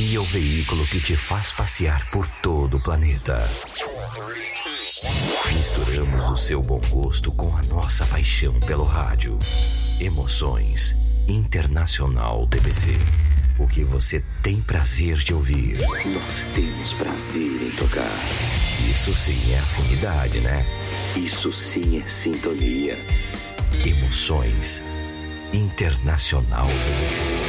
Aqui é o veículo que te faz passear por todo o planeta. Misturamos o seu bom gosto com a nossa paixão pelo rádio. Emoções Internacional DBC. O que você tem prazer de ouvir, nós temos prazer em tocar. Isso sim é afinidade, né? Isso sim é sintonia. Emoções Internacional DBC.